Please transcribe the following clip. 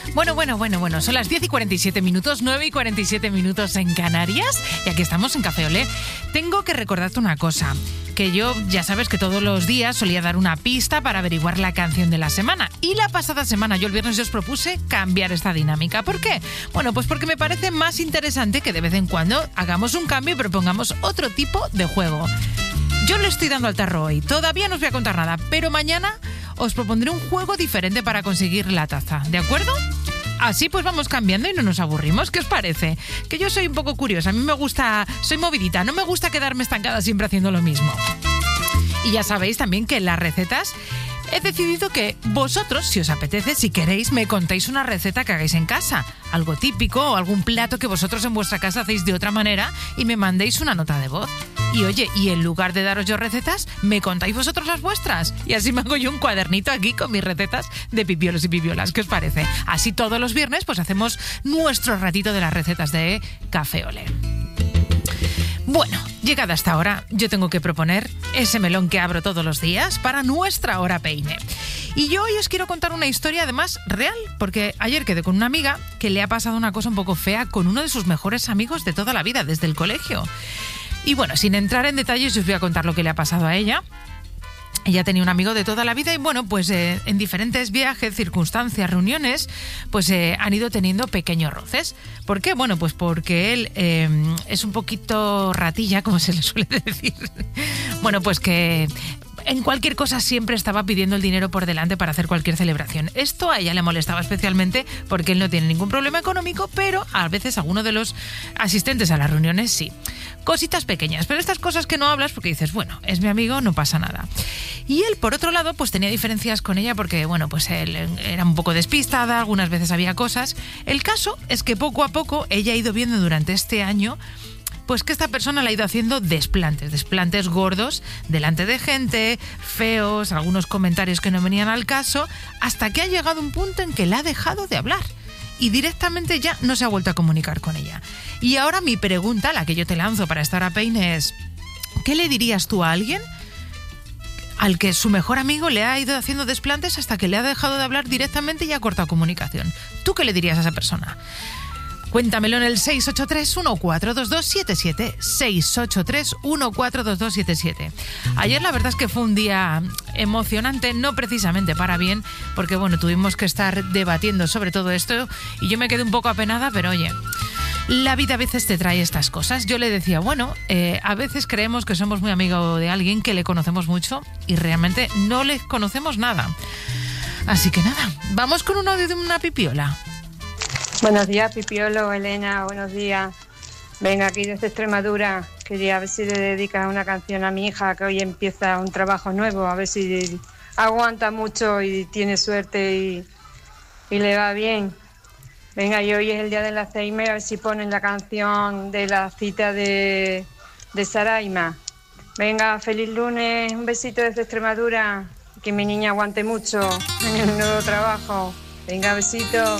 Bueno, son las 10 y 47 minutos, 9 y 47 minutos en Canarias, y aquí estamos en Café Olé. Tengo que recordarte una cosa, que yo ya sabes que todos los días solía dar una pista para averiguar la canción de la semana, y la pasada semana, yo el viernes, os propuse cambiar esta dinámica. ¿Por qué? Bueno, pues porque me parece más interesante que de vez en cuando hagamos un cambio y propongamos otro tipo de juego. Yo le estoy dando al tarro hoy, todavía no os voy a contar nada, pero mañana os propondré un juego diferente para conseguir la taza, ¿de acuerdo? Así pues vamos cambiando y no nos aburrimos. ¿Qué os parece? Que yo soy un poco curiosa, a mí me gusta, soy movidita, no me gusta quedarme estancada siempre haciendo lo mismo. Y ya sabéis también que las recetas he decidido que vosotros, si os apetece, si queréis, me contéis una receta que hagáis en casa, algo típico o algún plato que vosotros en vuestra casa hacéis de otra manera y me mandéis una nota de voz. Y oye, y en lugar de daros yo recetas, me contáis vosotros las vuestras. Y así me hago yo un cuadernito aquí con mis recetas de pipiolos y pipiolas. ¿Qué os parece? Así todos los viernes pues hacemos nuestro ratito de las recetas de Café Olé. Bueno, llegada hasta ahora, yo tengo que proponer ese melón que abro todos los días para nuestra hora peine. Y yo hoy os quiero contar una historia además real, porque ayer quedé con una amiga que le ha pasado una cosa un poco fea con uno de sus mejores amigos de toda la vida, desde el colegio. Y bueno, sin entrar en detalles, os voy a contar lo que le ha pasado a ella. Ella tenía un amigo de toda la vida y bueno, pues en diferentes viajes, circunstancias, reuniones, pues han ido teniendo pequeños roces. ¿Por qué? Bueno, pues porque él es un poquito ratilla, como se le suele decir. Bueno, pues que en cualquier cosa siempre estaba pidiendo el dinero por delante para hacer cualquier celebración. Esto a ella le molestaba especialmente porque él no tiene ningún problema económico, pero a veces alguno de los asistentes a las reuniones sí. Cositas pequeñas, pero estas cosas que no hablas porque dices, bueno, es mi amigo, no pasa nada. Y él, por otro lado, pues tenía diferencias con ella porque, bueno, pues él era un poco despistada, algunas veces había cosas. El caso es que poco a poco ella ha ido viendo durante este año pues que esta persona le ha ido haciendo desplantes gordos delante de gente, feos, algunos comentarios que no venían al caso, hasta que ha llegado un punto en que le ha dejado de hablar y directamente ya no se ha vuelto a comunicar con ella. Y ahora mi pregunta, la que yo te lanzo para esta hora peine, es ¿qué le dirías tú a alguien al que su mejor amigo le ha ido haciendo desplantes hasta que le ha dejado de hablar directamente y ha cortado comunicación? ¿Tú qué le dirías a esa persona? Cuéntamelo en el 683-142277, 683-142277. Ayer la verdad es que fue un día emocionante, no precisamente para bien, porque bueno, tuvimos que estar debatiendo sobre todo esto y yo me quedé un poco apenada, pero oye, la vida a veces te trae estas cosas. Yo le decía, bueno, a veces creemos que somos muy amigos de alguien que le conocemos mucho y realmente no le conocemos nada. Así que nada, vamos con un audio de una pipiola. Buenos días, Pipiolo, Elena, buenos días. Venga, aquí desde Extremadura. Quería ver si le dedicas una canción a mi hija, que hoy empieza un trabajo nuevo, a ver si aguanta mucho y tiene suerte y le va bien. Venga, y hoy es el día del Alzheimer, a ver si ponen la canción de la cita de Saraima. Venga, feliz lunes, un besito desde Extremadura, que mi niña aguante mucho en el nuevo trabajo. Venga, besito.